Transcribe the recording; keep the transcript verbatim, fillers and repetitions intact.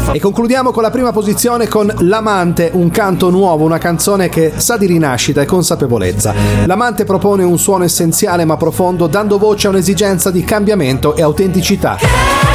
E concludiamo con la prima posizione con L'Amante, un canto nuovo, una canzone che sa di rinascita e consapevolezza. L'Amante propone un suono essenziale ma profondo, dando voce a un'esigenza di cambiamento e autenticità.